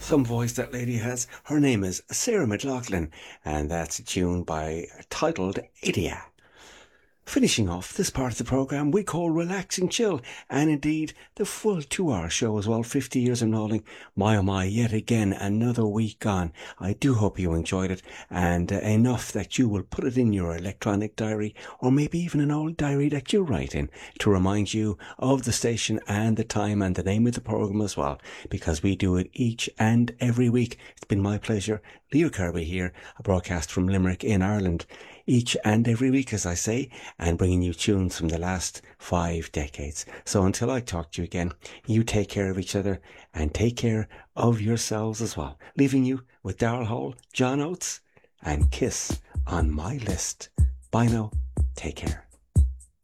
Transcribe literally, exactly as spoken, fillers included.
Some voice that lady has. Her name is Sarah McLaughlin, and that's a tune by titled Idia. Finishing off this part of the programme we call Relaxing Chill, and indeed the full two-hour show as well, fifty years and rolling. My oh my, yet again another week gone. I do hope you enjoyed it, and uh, enough that you will put it in your electronic diary, or maybe even an old diary that you write in, to remind you of the station and the time and the name of the programme as well, because we do it each and every week. It's been my pleasure. Leo Kirby here, a broadcast from Limerick in Ireland, each and every week, as I say, and bringing you tunes from the last five decades. So until I talk to you again, you take care of each other and take care of yourselves as well. Leaving you with Daryl Hall, John Oates, and Kiss on My List. Bye now. Take care.